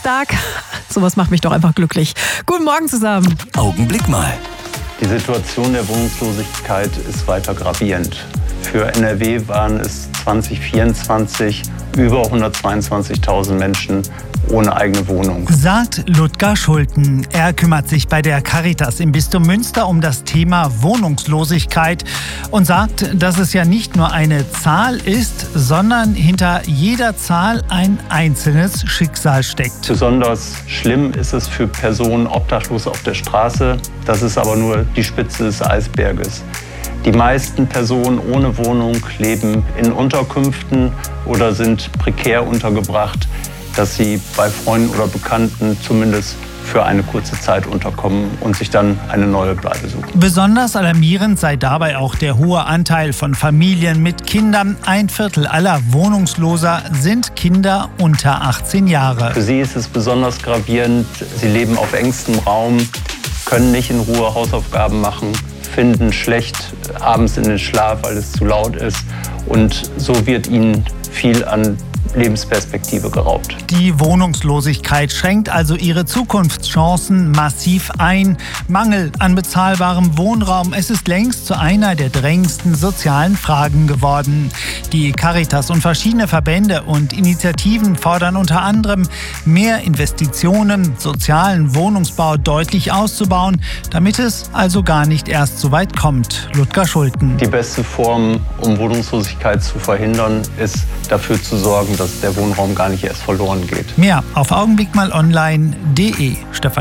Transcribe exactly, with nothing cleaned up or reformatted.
Dienstag. Sowas macht mich doch einfach glücklich. Guten Morgen zusammen. Augenblick mal. Die Situation der Wohnungslosigkeit ist weiter gravierend. Für N R W waren es zwanzig vierundzwanzig über hundertzweiundzwanzigtausend Menschen ohne eigene Wohnung. Sagt Ludger Schulten. Er kümmert sich bei der Caritas im Bistum Münster um das Thema Wohnungslosigkeit und sagt, dass es ja nicht nur eine Zahl ist, sondern hinter jeder Zahl ein einzelnes Schicksal steckt. Besonders schlimm ist es für Personen obdachlos auf der Straße. Das ist aber nur die Spitze des Eisberges. Die meisten Personen ohne Wohnung leben in Unterkünften oder sind prekär untergebracht, dass sie bei Freunden oder Bekannten zumindest für eine kurze Zeit unterkommen und sich dann eine neue Bleibe suchen. Besonders alarmierend sei dabei auch der hohe Anteil von Familien mit Kindern. Ein Viertel aller Wohnungsloser sind Kinder unter achtzehn Jahre. Für sie ist es besonders gravierend. Sie leben auf engstem Raum, können nicht in Ruhe Hausaufgaben machen, finden schlecht abends in den Schlaf, weil es zu laut ist. Und so wird ihnen viel an Lebensperspektive geraubt. Die Wohnungslosigkeit schränkt also ihre Zukunftschancen massiv ein. Mangel an bezahlbarem Wohnraum, es ist längst zu einer der drängendsten sozialen Fragen geworden. Die Caritas und verschiedene Verbände und Initiativen fordern unter anderem, mehr Investitionen, sozialen Wohnungsbau deutlich auszubauen, damit es also gar nicht erst so weit kommt. Ludger Schulten. Die beste Form, um Wohnungslosigkeit zu verhindern, ist dafür zu sorgen, dass der Wohnraum gar nicht erst verloren geht. Mehr auf augenblickmalonline punkt de. Stefan